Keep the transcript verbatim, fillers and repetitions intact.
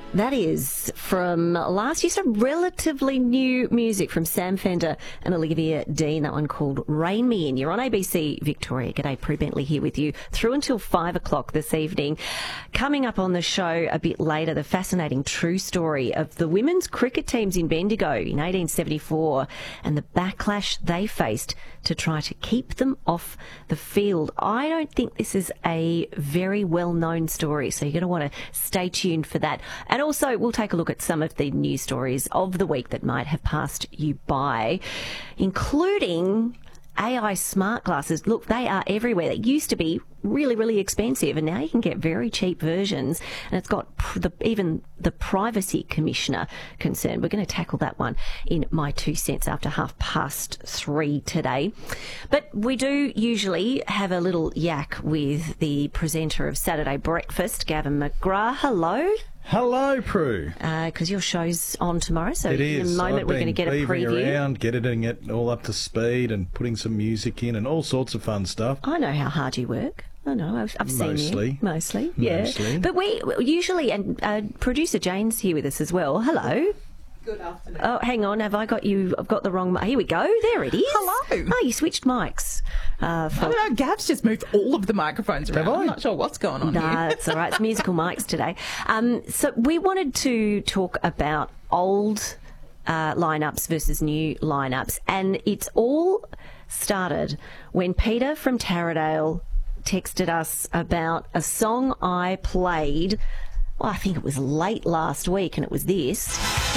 That is from last year, some relatively new music from Sam Fender and Olivia Dean, that one called Rain Me In. You're on A B C Victoria. G'day, Prue Bentley here with you through until five o'clock this evening. Coming up on the show a bit later, the fascinating true story of the women's cricket teams in Bendigo in eighteen seventy-four and the backlash they faced to try to keep them off the field. I don't think this is a very well-known story, so you're going to want to stay tuned for that. And also, we'll take a look at some of the news stories of the week that might have passed you by, including A I smart glasses. Look, they are everywhere. They used to be really, really expensive, and now you can get very cheap versions. And it's got pr- the, even the Privacy Commissioner concerned. We're going to tackle that one in My Two Cents after half past three today. But we do usually have a little yak with the presenter of Saturday Breakfast, Gavin McGrath. Hello. Hello, Prue. Because uh, your show's on tomorrow, so it in is. a moment I've we're going to get a preview. Around, getting it all up to speed and putting some music in and all sorts of fun stuff. I know how hard you work. I know, I've, I've seen Mostly. you. Mostly. Yeah. Mostly. But we usually, and uh, producer Jane's here with us as well. Hello. Good afternoon. Oh, hang on. Have I got you? I've got the wrong. Here we go. There it is. Hello. Oh, you switched mics. Uh, for... I don't know. Gav's just moved all of the microphones around. Have I? I'm not sure what's going on Nah, here. it's all right. It's musical mics today. Um, so we wanted to talk about old uh, lineups versus new lineups, and it's all started when Peter from Taradale texted us about a song I played. Well, I think it was late last week, and it was this.